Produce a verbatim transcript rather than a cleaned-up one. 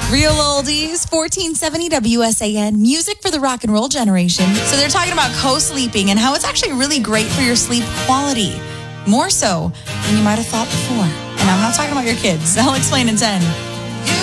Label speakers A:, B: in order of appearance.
A: Real oldies, fourteen seventy W S A N, music for the rock and roll generation. So they're talking about co-sleeping and how it's actually really great for your sleep quality. More so than you might have thought before. And I'm not talking about your kids. I'll explain in ten.